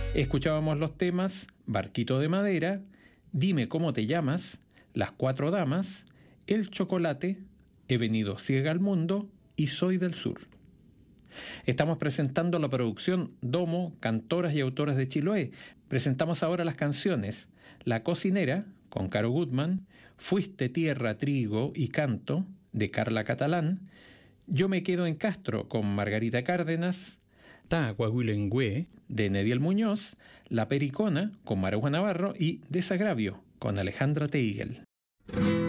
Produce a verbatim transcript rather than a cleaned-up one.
Escuchábamos los temas Barquito de Madera, Dime cómo te llamas, Las Cuatro Damas, El Chocolate, He venido ciega al mundo y Soy del Sur. Estamos presentando la producción Domo, cantoras y autoras de Chiloé. Presentamos ahora las canciones La Cocinera, con Caro Goodman, Fuiste Tierra, Trigo y Canto, de Carla Catalán, Yo me quedo en Castro, con Margarita Cárdenas, Ta Guaguilengüe, de Nediel Muñoz, La Pericona, con Maruja Navarro y Desagravio, con Alejandra Teigel.